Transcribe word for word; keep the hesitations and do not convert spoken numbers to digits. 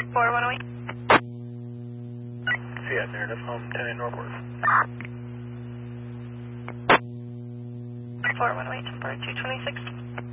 four one oh eight. Fiat narrative, home ten northward. four one oh eight, Temper two twenty-six.